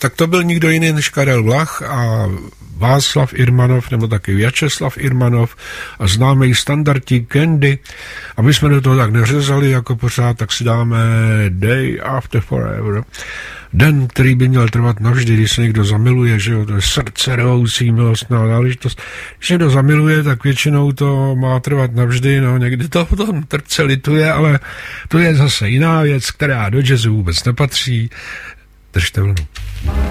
Tak to byl nikdo jiný než Karel Vlach a Václav Irmanov, nebo taky Vjačeslav Irmanov a známý standardní Candy. Aby jsme do toho tak neřezali jako pořád, tak si dáme Day After Forever. Den, který by měl trvat navždy, když se někdo zamiluje, že jo, to je srdce rvoucí milostná záležitost. Když někdo zamiluje, tak většinou to má trvat navždy, no někdy to potom trpce lituje, ale to je zase jiná věc, která do jazzu vůbec nepatří. Držte vlnu.